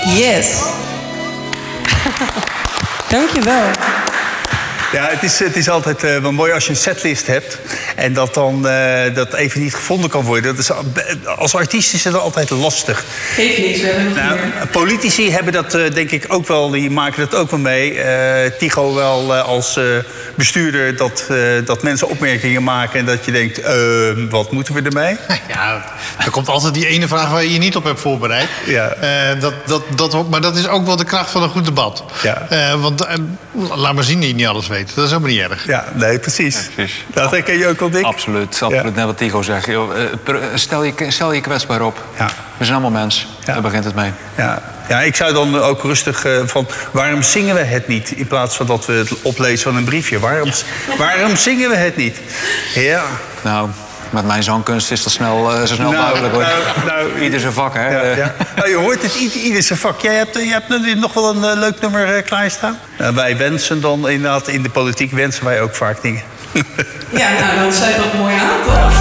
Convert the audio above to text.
Yes. Dankjewel. Ja, het is altijd wel mooi als je een setlist hebt en dat dan dat even niet gevonden kan worden. Dat is, als artiest is het altijd lastig. Geeft niks, we hebben nog meer. Politici hebben dat denk ik ook wel, die maken dat ook wel mee. Tycho wel als bestuurder dat mensen opmerkingen maken en dat je denkt, wat moeten we ermee? Ja, er komt altijd die ene vraag waar je je niet op hebt voorbereid. Ja. Maar dat is ook wel de kracht van een goed debat. Ja. Want laat maar zien dat je niet alles weet. Dat is ook niet erg. Ja, nee, precies. Ja, precies. Dat herken je ook al, Dick? Absoluut. Ja. Net wat Tycho zegt. Joh, stel je kwetsbaar op. Ja. We zijn allemaal mens. Ja. Daar begint het mee. Ja. Ja, ik zou dan ook rustig van... waarom zingen we het niet? In plaats van dat we het oplezen van een briefje. Waarom zingen we het niet? Ja. Nou, met mijn zangkunst is dat zo snel duidelijk, hoor. Ieder zijn vak, hè? Ja, ja. Nou, je hoort het, ieder zijn vak. Jij hebt nog wel een leuk nummer klaarstaan? Wij wensen dan inderdaad, in de politiek wensen wij ook vaak dingen. Ja, nou, dan sluit dat mooi aan, toch?